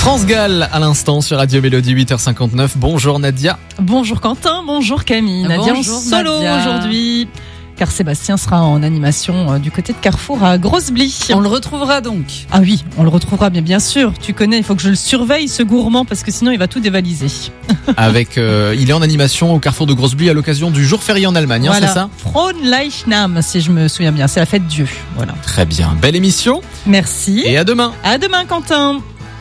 France Gall à l'instant sur Radio Mélodie 8h59. Bonjour Nadia. Bonjour Quentin, bonjour Camille. Nadia en solo aujourd'hui. Car Sébastien sera en animation du côté de Carrefour à Grosse-Blie. On le retrouvera donc. Ah oui, on le retrouvera bien sûr. Tu connais, il faut que je le surveille ce gourmand parce que sinon il va tout dévaliser. Avec, il est en animation au Carrefour de Grosse-Blie à l'occasion du jour férié en Allemagne, voilà. C'est ça ? Fronleichnam, si je me souviens bien, c'est la fête Dieu. Voilà. Très bien, belle émission. Merci. Et à demain. À demain Quentin.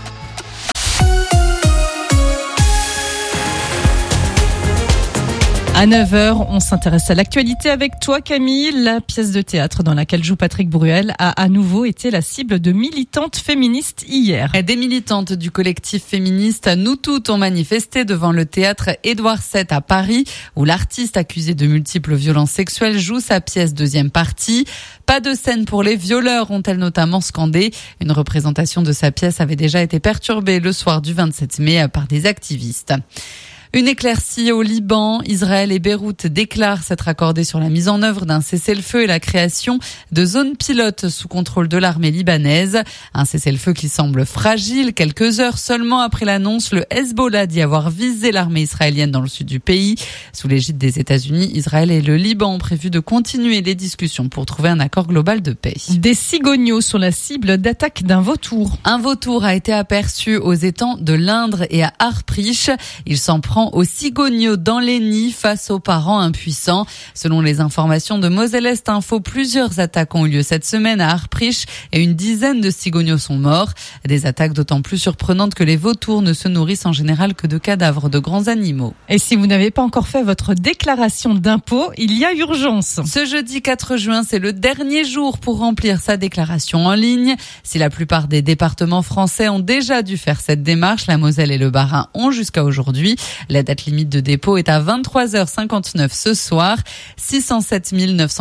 À 9h, on s'intéresse à l'actualité avec toi Camille. La pièce de théâtre dans laquelle joue Patrick Bruel a à nouveau été la cible de militantes féministes hier. Des militantes du collectif féministe Nous Toutes ont manifesté devant le théâtre Édouard VII à Paris, où l'artiste accusé de multiples violences sexuelles joue sa pièce deuxième partie. Pas de scène pour les violeurs, ont-elles notamment scandé. Une représentation de sa pièce avait déjà été perturbée le soir du 27 mai par des activistes. Une éclaircie au Liban. Israël et Beyrouth déclarent s'être accordés sur la mise en œuvre d'un cessez-le-feu et la création de zones pilotes sous contrôle de l'armée libanaise. Un cessez-le-feu qui semble fragile. Quelques heures seulement après l'annonce, le Hezbollah dit avoir visé l'armée israélienne dans le sud du pays. Sous l'égide des États-Unis, Israël et le Liban ont prévu de continuer les discussions pour trouver un accord global de paix. Des cigognos sont la cible d'attaque d'un vautour. Un vautour a été aperçu aux étangs de l'Indre et à Harprich. Il s'en prend aux cigognos dans les nids face aux parents impuissants. Selon les informations de Moselle-Est Info, plusieurs attaques ont eu lieu cette semaine à Harprich et une dizaine de cigognos sont morts. Des attaques d'autant plus surprenantes que les vautours ne se nourrissent en général que de cadavres de grands animaux. Et si vous n'avez pas encore fait votre déclaration d'impôt, il y a urgence. Ce jeudi 4 juin, c'est le dernier jour pour remplir sa déclaration en ligne. Si la plupart des départements français ont déjà dû faire cette démarche, la Moselle et le Bas-Rhin ont jusqu'à aujourd'hui. La date limite de dépôt est à 23h59 ce soir. 607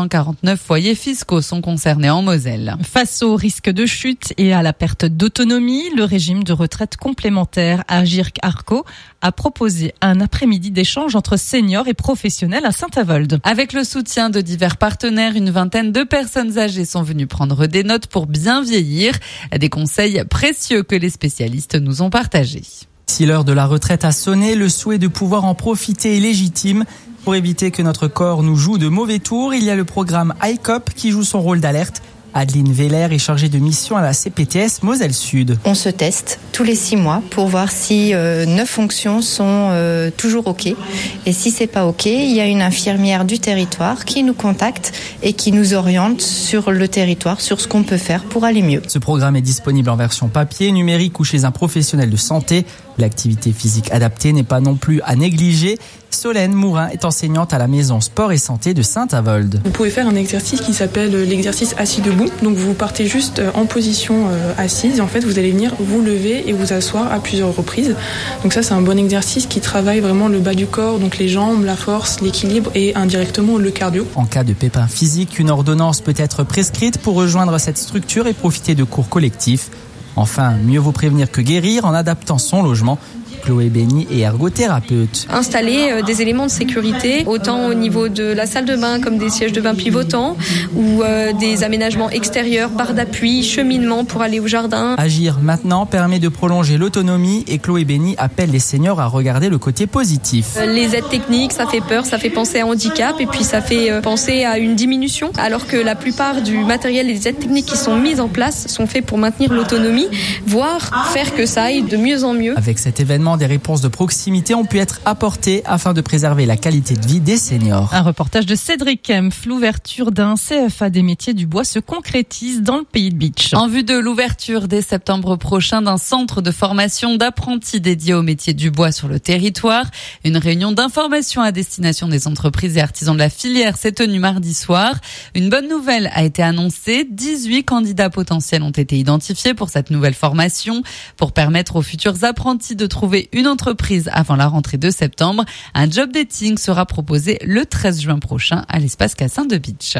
949 foyers fiscaux sont concernés en Moselle. Face au risque de chute et à la perte d'autonomie, le régime de retraite complémentaire Agirc-Arrco a proposé un après-midi d'échange entre seniors et professionnels à Saint-Avold. Avec le soutien de divers partenaires, une vingtaine de personnes âgées sont venues prendre des notes pour bien vieillir. Des conseils précieux que les spécialistes nous ont partagés. Si l'heure de la retraite a sonné, le souhait de pouvoir en profiter est légitime. Pour éviter que notre corps nous joue de mauvais tours, il y a le programme ICOP qui joue son rôle d'alerte. Adeline Veller est chargée de mission à la CPTS Moselle Sud. On se teste tous les 6 mois pour voir si 9 fonctions sont toujours OK. Et si c'est pas OK, il y a une infirmière du territoire qui nous contacte et qui nous oriente sur le territoire, sur ce qu'on peut faire pour aller mieux. Ce programme est disponible en version papier, numérique ou chez un professionnel de santé. L'activité physique adaptée n'est pas non plus à négliger. Solène Mourin est enseignante à la maison sport et santé de Saint-Avold. Vous pouvez faire un exercice qui s'appelle l'exercice assis debout. Donc vous partez juste en position assise et en fait vous allez venir vous lever et vous asseoir à plusieurs reprises. Donc ça c'est un bon exercice qui travaille vraiment le bas du corps, donc les jambes, la force, l'équilibre et indirectement le cardio. En cas de pépin physique, une ordonnance peut être prescrite pour rejoindre cette structure et profiter de cours collectifs. Enfin, mieux vaut prévenir que guérir en adaptant son logement. Chloé Béni est ergothérapeute. Installer des éléments de sécurité, autant au niveau de la salle de bain comme des sièges de bain pivotants ou des aménagements extérieurs, barres d'appui, cheminement pour aller au jardin. Agir maintenant permet de prolonger l'autonomie et Chloé Béni appelle les seniors à regarder le côté positif. Les aides techniques, ça fait peur, ça fait penser à handicap et puis ça fait penser à une diminution, alors que la plupart du matériel et des aides techniques qui sont mises en place sont faits pour maintenir l'autonomie, voire faire que ça aille de mieux en mieux. Avec cet événement, des réponses de proximité ont pu être apportées afin de préserver la qualité de vie des seniors. Un reportage de Cédric Kempf. L'ouverture d'un CFA des métiers du bois se concrétise dans le pays de Beach. En vue de l'ouverture dès septembre prochain d'un centre de formation d'apprentis dédié aux métiers du bois sur le territoire, une réunion d'information à destination des entreprises et artisans de la filière s'est tenue mardi soir. Une bonne nouvelle a été annoncée. 18 candidats potentiels ont été identifiés pour cette nouvelle formation. Pour permettre aux futurs apprentis de trouver une entreprise avant la rentrée de septembre, un job dating sera proposé le 13 juin prochain à l'espace Cassin de Beach.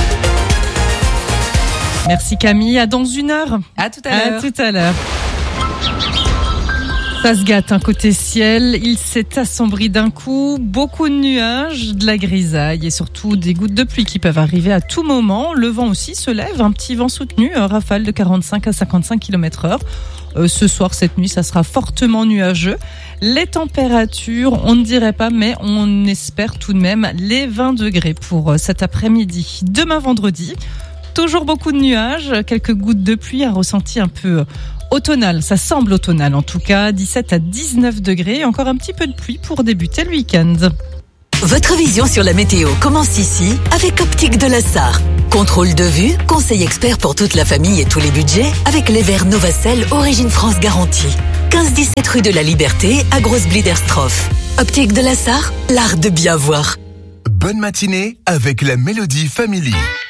Merci Camille, à dans une heure. À tout à l'heure. À tout à l'heure. Ça se gâte, côté ciel, il s'est assombri d'un coup, beaucoup de nuages, de la grisaille et surtout des gouttes de pluie qui peuvent arriver à tout moment. Le vent aussi se lève, un petit vent soutenu, rafale de 45 à 55 km/h. Ce soir, cette nuit, ça sera fortement nuageux. Les températures, on ne dirait pas, mais on espère tout de même les 20 degrés pour cet après-midi. Demain vendredi, toujours beaucoup de nuages, quelques gouttes de pluie, un ressenti un peu automnal. Ça semble automnal en tout cas, 17 à 19 degrés, encore un petit peu de pluie pour débuter le week-end. Votre vision sur la météo commence ici avec Optique de la Sarre. Contrôle de vue, conseil expert pour toute la famille et tous les budgets avec les verres Novacell Origine France garantie. 15-17 rue de la Liberté à Grosse-Bliederstroff. Optique de la Sarre, l'art de bien voir. Bonne matinée avec la Mélodie Family.